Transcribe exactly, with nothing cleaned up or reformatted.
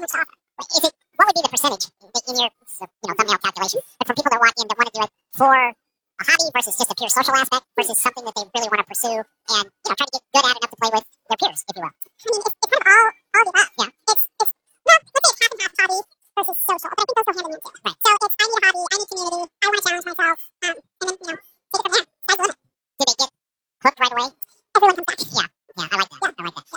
much offer? Is it, what would be the percentage in your uh, you know, thumbnail calculation, but from people that walk in that want to do it for a hobby versus just a pure social aspect versus something that they really want to pursue and, you know, try to get good at enough to play with their peers, if you will?